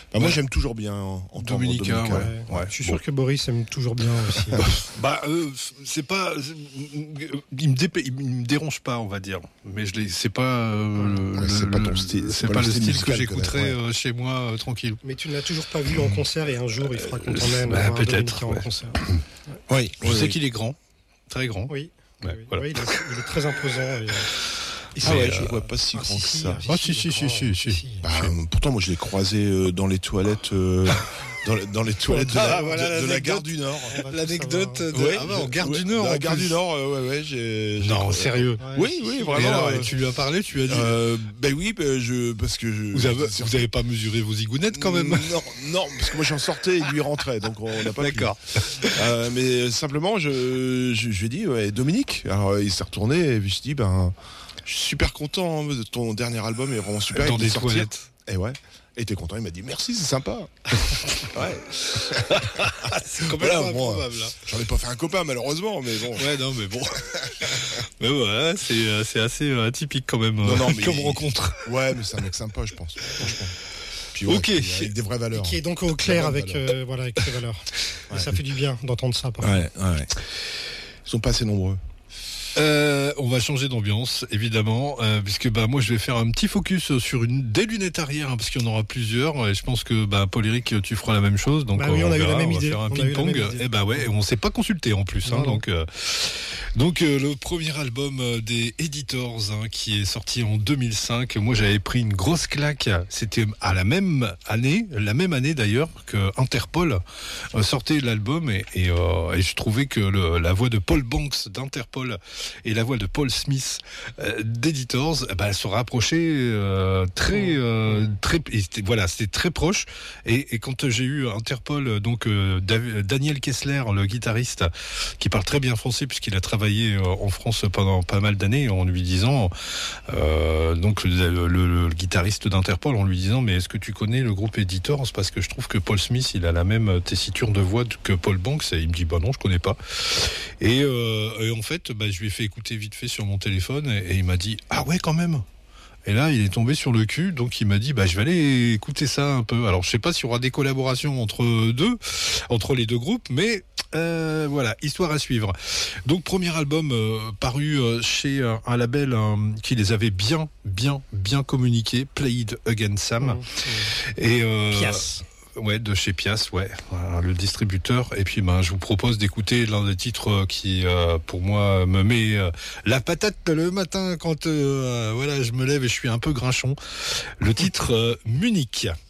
Moi, j'aime toujours bien entendre Dominica. Ouais. Je suis sûr que Boris aime toujours bien aussi. C'est pas, il me dérange pas, on va dire. Mais c'est pas, c'est pas ton style. C'est pas le style que j'écouterais chez moi tranquille. Mais tu ne l'as toujours pas vu en concert et un jour il fera qu'on t'emmène peut-être en concert. Oui, je sais qu'il est grand, très grand. Oui. Voilà. Oui, il est très imposant. Je ne vois pas si grand que ça. Si. Pourtant, moi, je l'ai croisé dans les toilettes. Dans les toilettes de la gare du Nord. L'anecdote en gare du Nord. Dans la gare du Nord, Non, sérieux. Oui, vraiment. Alors, tu lui as parlé, tu lui as dit. Parce que vous avez pas mesuré vos zigounettes quand même. Non, parce que moi j'en sortais et lui rentrait, donc on n'a pas. D'accord. Mais simplement, je lui ai dit, Dominique. Alors il s'est retourné et je lui ai dit, je suis super content de ton dernier album, est vraiment super. Dans des toilettes. Et ouais. Et t'es content, il m'a dit merci, c'est sympa. Ouais. C'est complètement improbable. J'en ai pas fait un copain malheureusement, mais bon. Ouais, non, mais bon. Mais voilà, c'est assez atypique quand même comme rencontre. Ouais, mais c'est un mec sympa, je pense. Franchement. Puis ok. Avec des vraies valeurs. Et qui est donc au clair avec ses valeurs. Et ça fait du bien d'entendre ça. Ouais. Ils sont pas assez nombreux. On va changer d'ambiance évidemment puisque moi je vais faire un petit focus sur des lunettes arrière parce qu'il y en aura plusieurs et je pense que Paul-Éric tu feras la même chose donc on a eu la même idée. On va faire un ping-pong et on s'est pas consulté en plus donc le premier album des Editors qui est sorti en 2005, moi j'avais pris une grosse claque, c'était à la même année d'ailleurs que Interpol sortait l'album et je trouvais que la voix de Paul Banks d'Interpol et la voix de Paul Smith d'Editors, elles se rapprochaient très, c'était très proche. Et quand j'ai eu Interpol, donc Daniel Kessler, le guitariste, qui parle très bien français puisqu'il a travaillé en France pendant pas mal d'années, en lui disant, donc le guitariste d'Interpol, en lui disant, mais est-ce que tu connais le groupe Editors? Parce que je trouve que Paul Smith, il a la même tessiture de voix que Paul Banks. Et il me dit, non, je connais pas. Et en fait, je lui ai fait écouter vite fait sur mon téléphone et il m'a dit ah ouais quand même. Et là il est tombé sur le cul, donc il m'a dit je vais aller écouter ça un peu. Alors je sais pas s'il y aura des collaborations entre les deux groupes, mais voilà, histoire à suivre. Donc premier album paru chez un label qui les avait bien communiqué, Play It Again Sam. Et Pias. Ouais, de chez Pias, voilà, le distributeur. Et puis, je vous propose d'écouter l'un des titres qui, pour moi, me met la patate le matin quand, je me lève et je suis un peu grinchon. Le titre Munich.